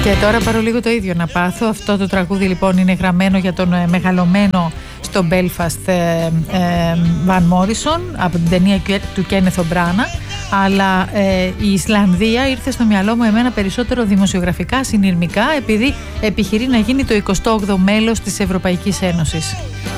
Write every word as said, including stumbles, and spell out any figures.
Και τώρα πάρω λίγο το ίδιο να πάθω. Αυτό το τραγούδι λοιπόν είναι γραμμένο για τον μεγαλωμένο στο Belfast ε, ε, Van Morrison από την ταινία του Kenneth Branagh. Αλλά ε, η Ισλανδία ήρθε στο μυαλό μου εμένα περισσότερο δημοσιογραφικά, συνειρμικά, επειδή επιχειρεί να γίνει το εικοστό όγδοο μέλος της Ευρωπαϊκής Ένωσης.